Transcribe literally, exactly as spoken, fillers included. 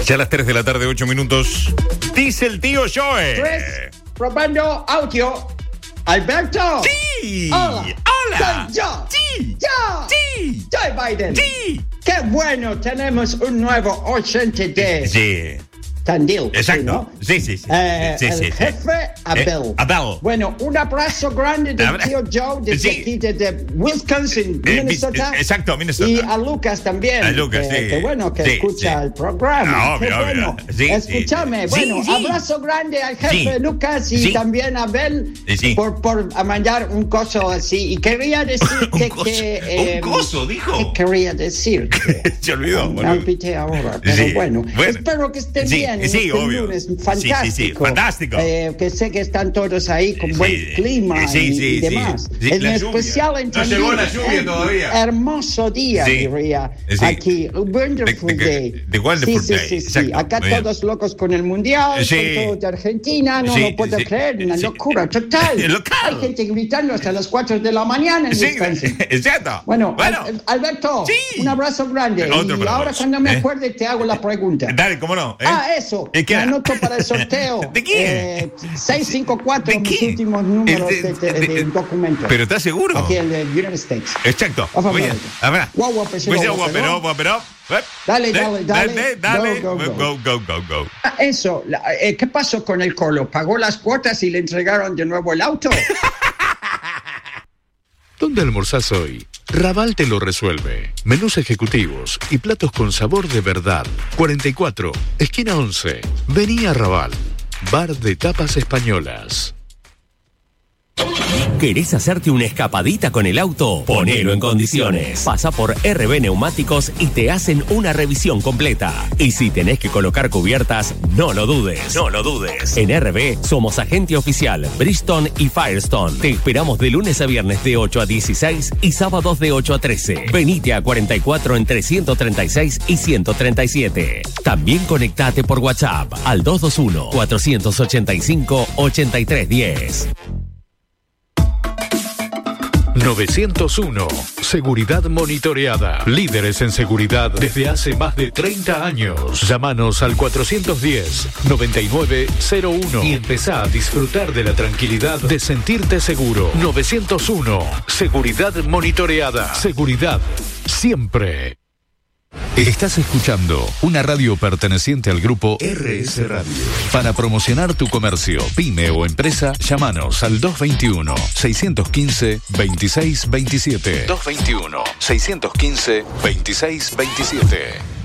Ya a las tres de la tarde, ocho minutos. Dice el tío Joe. Tres, probando audio. Alberto. Sí. Hola. Hola. Soy yo. Sí. Yo. Sí. Joe Biden. Sí. Qué bueno, tenemos un nuevo oyente de Sí. Tandil. Exacto. ¿Sí, no? Sí, sí, sí. Eh, sí, el sí, sí. jefe Abel. Eh, Abel. Bueno, un abrazo grande del Abra- tío Joe desde Sí. aquí, desde Wisconsin, Eh, Minnesota. eh, exacto, Minnesota. Y a Lucas también. A Lucas, que, sí. que bueno, que Sí, escucha sí. el programa. Ah, obvio, Qué obvio. bueno. Sí, sí, Escúchame. sí. Bueno, Sí, sí. abrazo grande al jefe Sí. Lucas y Sí. también a Abel Sí. por, por mandar un coso así. Y quería decirte Un coso. que... eh, Un coso, dijo. ¿Qué quería decirte? Se olvidó, Me boludo. olvidé ahora, pero Sí. bueno, Bueno. Espero que estén Sí, bien. sí, este obvio. lunes, Sí, sí, sí, fantástico. fantástico. Eh, que sé que están todos ahí con Sí, buen sí, clima sí, y, sí, y sí. demás. Sí, en la especial lluvia. en No Tandil, llegó la lluvia eh, todavía. Hermoso día, Sí. diría. Sí. Aquí, un wonderful De- de- day. de wonderful sí, sí, day, sí, sí. exacto, Acá muy bien. todos locos con el mundial, Sí. con todo de Argentina, no Sí, lo puedo sí, creer, una sí. locura total. Local. Hay gente gritando hasta las cuatro de la mañana en Sí, Wisconsin. exacto. Bueno, bueno. Al- Alberto, Sí. un abrazo grande. Otro y para ahora vos, cuando me ¿eh? acuerde te hago la pregunta. Dale, cómo no. ¿eh? Ah, eso. ¿Y qué Me era? anoto para el sorteo. ¿De quién? Eh, seiscientos cincuenta y cuatro, ¿De mis qué? últimos números El de, de- de- de- del documento. ¿Pero estás seguro? Aquí en el United States. Exacto. Of Muy bien. America. Habrá. Guau, guau, pero, Pues yo, guau, pero, pero. pero, pero. Dale, dale, dale. Dale, Go, go, go, go, go, go, go. Ah, eso. la- eh, ¿Qué pasó con el Colo? ¿Pagó las cuotas y le entregaron de nuevo el auto? ¿Dónde almorzás hoy? Raval te lo resuelve. Menús ejecutivos y platos con sabor de verdad. cuarenta y cuatro, esquina once. Vení a Raval. Bar de tapas españolas. ¿Querés hacerte una escapadita con el auto? Ponelo en condiciones. Pasa por R B Neumáticos y te hacen una revisión completa. Y si tenés que colocar cubiertas, no lo dudes. No lo dudes. En R B somos agente oficial Bridgestone y Firestone. Te esperamos de lunes a viernes de ocho a dieciséis y sábados de ocho a trece. Venite a cuarenta y cuatro entre ciento treinta y seis y ciento treinta y siete. También conectate por WhatsApp al dos dos uno, cuatro ocho cinco, ocho tres uno cero. novecientos uno. Seguridad monitoreada. Líderes en seguridad desde hace más de treinta años. Llámanos al cuatrocientos diez, noventa y nueve cero uno y empezá a disfrutar de la tranquilidad de sentirte seguro. novecientos uno. Seguridad monitoreada. Seguridad siempre. Estás escuchando una radio perteneciente al grupo R S Radio. Para promocionar tu comercio, pyme o empresa, llámanos al dos veintiuno, seiscientos quince, veintiséis veintisiete. dos veintiuno, seiscientos quince, veintiséis veintisiete.